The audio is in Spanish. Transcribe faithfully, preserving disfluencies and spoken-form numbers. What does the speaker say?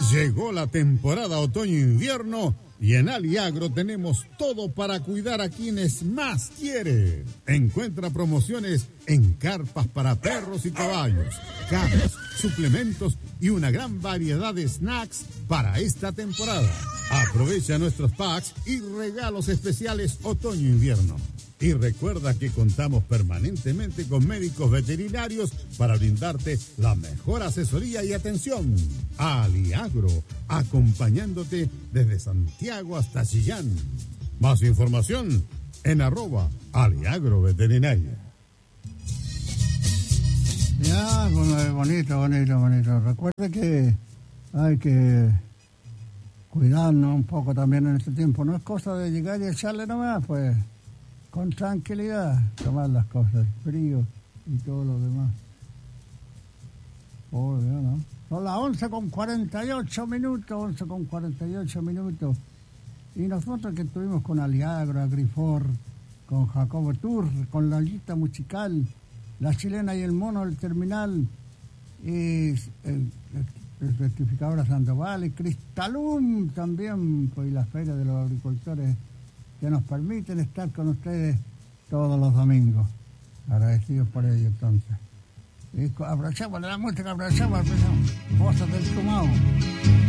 Llegó la temporada otoño-invierno y en Aliagro tenemos todo para cuidar a quienes más quiere. Encuentra promociones en carpas para perros y caballos, camas, suplementos y una gran variedad de snacks para esta temporada. Aprovecha nuestros packs y regalos especiales otoño-invierno. Y recuerda que contamos permanentemente con médicos veterinarios para brindarte la mejor asesoría y atención. Aliagro, acompañándote desde Santiago hasta Chillán. Más información en arroba Aliagro Veterinaria. Ya, bueno, bonito, bonito, bonito. Recuerde que hay que cuidarnos un poco también en este tiempo. No es cosa de llegar y echarle nomás, pues... Con tranquilidad, tomar las cosas, frío y todo lo demás. Oh, Dios, ¿no? Son las once con cuarenta y ocho minutos, once con cuarenta y ocho minutos. Y nosotros que estuvimos con Aliagro, Agrifor, con Jacobo Tour, con la lista musical, la chilena y el mono del terminal, y el, el rectificador Sandoval, y Cristalum también, pues, y la feria de los agricultores, que nos permiten estar con ustedes todos los domingos. Agradecidos por ello, entonces. Y aprovechamos de la música, aprovechamos, aprovechamos. Cosas del Sumao.